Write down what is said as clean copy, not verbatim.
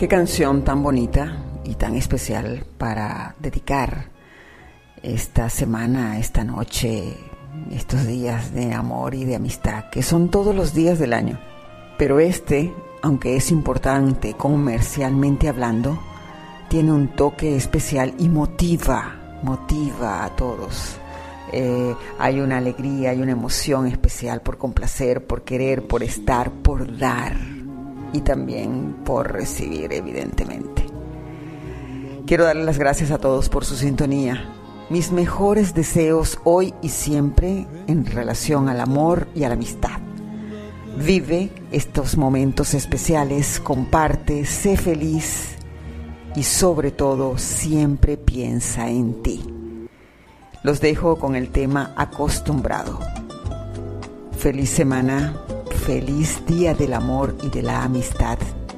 Qué canción tan bonita y tan especial para dedicar esta semana, esta noche, estos días de amor y de amistad, que son todos los días del año. Pero aunque es importante comercialmente hablando, tiene un toque especial y motiva a todos. Hay una alegría, hay una emoción especial por complacer, por querer, por estar, por dar y también por recibir, evidentemente. Quiero darle las gracias a todos por su sintonía. Mis mejores deseos hoy y siempre en relación al amor y a la amistad. Vive estos momentos especiales, comparte, sé feliz y sobre todo siempre piensa en ti. Los dejo con el tema Acostumbrado. Feliz semana, feliz día del amor y de la amistad.